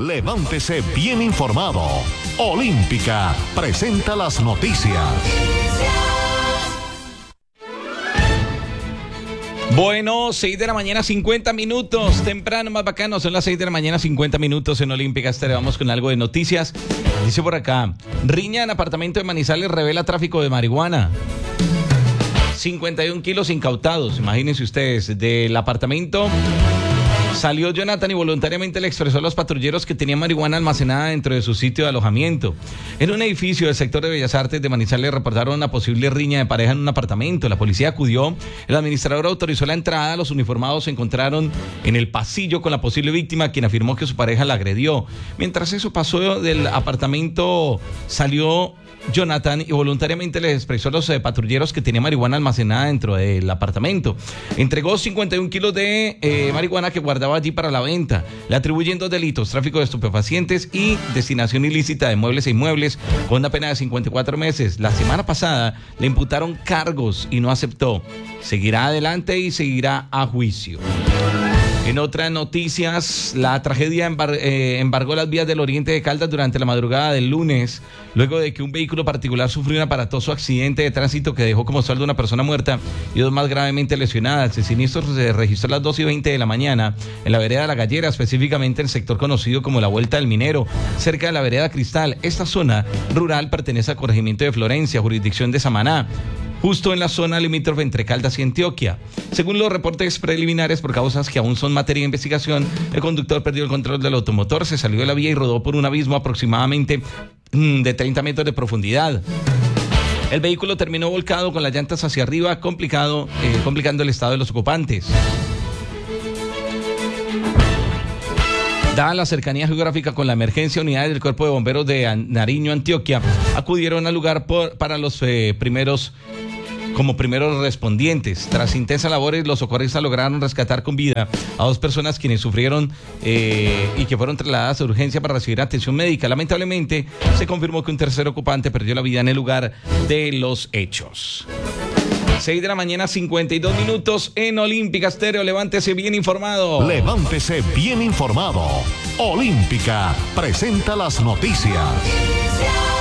Levántese bien informado. Olímpica presenta las noticias. Bueno, 6 de la mañana, 50 minutos. Temprano, más bacano. Son las 6 de la mañana, 50 minutos en Olímpica Estéreo. Vamos con algo de noticias. Dice por acá: riña en apartamento de Manizales revela tráfico de marihuana. 51 kilos incautados. Imagínense ustedes, del apartamento salió Jonathan y voluntariamente le expresó a los patrulleros que tenía marihuana almacenada dentro de su sitio de alojamiento. En un edificio del sector de Bellas Artes de Manizales reportaron una posible riña de pareja en un apartamento. La policía acudió, el administrador autorizó la entrada, los uniformados se encontraron en el pasillo con la posible víctima, quien afirmó que su pareja la agredió. Mientras eso pasó, del apartamento salió Jonathan y voluntariamente le expresó a los patrulleros que tenía marihuana almacenada dentro del apartamento. Entregó 51 kilos de marihuana que guardaba allí para la venta. Le atribuyen 2 delitos: tráfico de estupefacientes y destinación ilícita de muebles e inmuebles, con una pena de 54 meses. La semana pasada le imputaron cargos y no aceptó. Seguirá adelante y seguirá a juicio. En otras noticias, la tragedia embargó las vías del oriente de Caldas durante la madrugada del lunes, luego de que un vehículo particular sufrió un aparatoso accidente de tránsito que dejó como saldo una persona muerta y 2 más gravemente lesionadas. El siniestro se registró a las 2:20 de la mañana en la vereda La Gallera, específicamente en el sector conocido como la Vuelta del Minero, cerca de la vereda Cristal. Esta zona rural pertenece al corregimiento de Florencia, jurisdicción de Samaná, justo en la zona limítrofe entre Caldas y Antioquia. Según los reportes preliminares, por causas que aún son materia de investigación, el conductor perdió el control del automotor, se salió de la vía y rodó por un abismo aproximadamente de 30 metros de profundidad. El vehículo terminó volcado con las llantas hacia arriba, complicando el estado de los ocupantes. Dada la cercanía geográfica con la emergencia, unidades del Cuerpo de Bomberos de Nariño, Antioquia, acudieron al lugar para los primeros respondientes. Tras intensas labores, los socorristas lograron rescatar con vida a 2 personas quienes sufrieron y que fueron trasladadas a urgencia para recibir atención médica. Lamentablemente, se confirmó que un tercer ocupante perdió la vida en el lugar de los hechos. 6 de la mañana, 52 minutos en Olímpica Estéreo. Levántese bien informado. Levántese bien informado. Olímpica presenta las noticias.